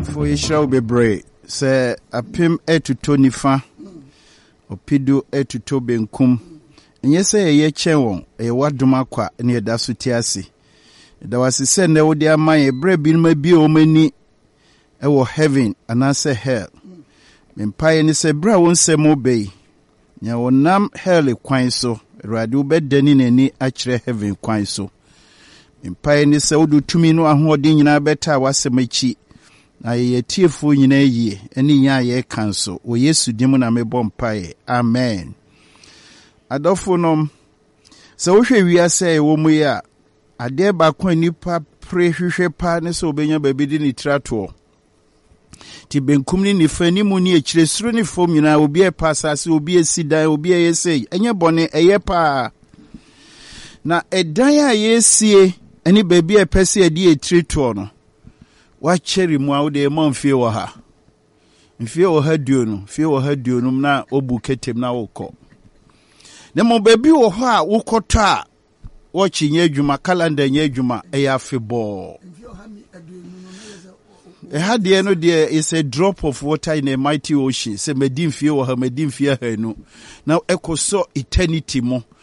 For you shall be brave. Say a pim etuto nifa. Opidu etuto benkum. Nye say ye chenwon e waduma kwa ne yeda so tiase. Da wase se ne wo dia man e bre bi ma bi o mani e wo heaven anase hell. Mempaye ni se bra won se mo bei. Nya wonam hell kwan so. Awurade wo bedani nani a kire heaven kwan so. Mempaye ni se wodu tumi no ahoɔden nyina beta wasemachi. Na ye tiefo nyina yie eni nya ye kanso wo Yesu dimu na mebɔ mpae. Amen. Adofo nom se wo hwɛ wiase wo mu ya ade ba kwa nipa pre hwehwɛ pa ne se obenya baabi di ni trato ti benkum ni nifani mu ni ekire suru ni fom nyina obi e pasase obi e sidan obi e yesei enye bone eye pa na edan a yesie eni baabi e pese edi etrato no wa cheri mu a wo de ma mfie wo ha mfie wo ha duo no mfie wo ha duo no na obu ketem na wo kɔ ne mo baabi wo ho a wo kɔtɔ a wo chinye adwuma calendar nye adwuma e ya febɔ had the no there is a drop of water in a mighty ocean. Say medin fie wo ha medin fie ha no. Now echo so eternity mo.